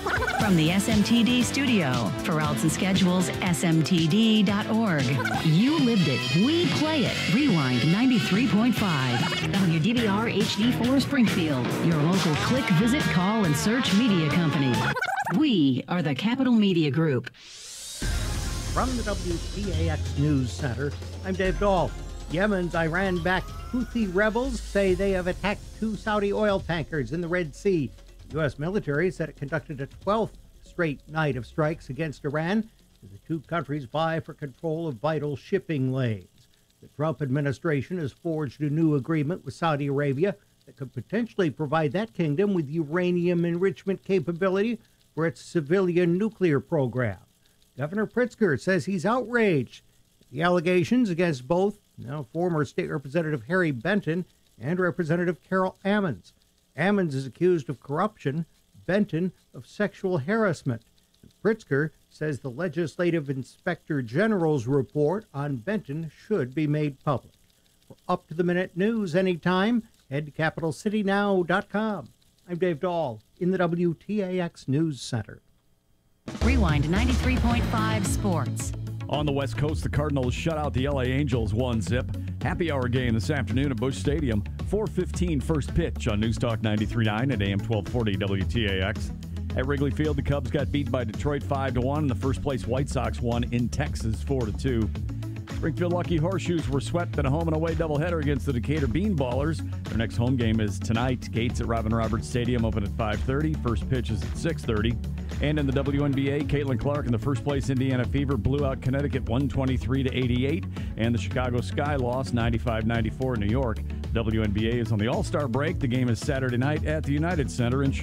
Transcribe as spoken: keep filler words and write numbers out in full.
From the S M T D studio, for routes and schedules, S M T D dot org. You lived it. We play it. Rewind ninety-three point five. W D V R H D four Springfield, your local click, visit, call, and search media company. We are the Capital Media Group. From the W T A X News Center, I'm Dave Dahl. Yemen's Iran-backed Houthi rebels say they have attacked two Saudi oil tankers in the Red Sea. The U S military said it conducted a twelfth straight night of strikes against Iran as the two countries vie for control of vital shipping lanes. The Trump administration has forged a new agreement with Saudi Arabia that could potentially provide that kingdom with uranium enrichment capability for its civilian nuclear program. Governor Pritzker says he's outraged at the allegations against both now former State Representative Harry Benton and Representative Carol Ammons. Ammons is accused of corruption, Benton of sexual harassment. Pritzker says the Legislative Inspector General's report on Benton should be made public. For up-to-the-minute news anytime, head to capital city now dot com. I'm Dave Dahl in the W T A X News Center. Rewind ninety-three point five Sports. On the West Coast, the Cardinals shut out the L A Angels one zip. Happy hour game this afternoon at Busch Stadium. four fifteen first pitch on News Talk ninety-three point nine at A M twelve forty W T A X. At Wrigley Field, the Cubs got beat by Detroit five to one, and the first place White Sox won in Texas four to two. Springfield Lucky Horseshoes were swept in a home and away doubleheader against the Decatur Beanballers. Their next home game is tonight. Gates at Robin Roberts Stadium open at five thirty. First pitch is at six thirty. And in the W N B A, Caitlin Clark and the first place Indiana Fever blew out Connecticut one twenty-three to eighty-eight. And the Chicago Sky lost ninety-five ninety-four in New York. W N B A is on the All-Star break. The game is Saturday night at the United Center in Chicago.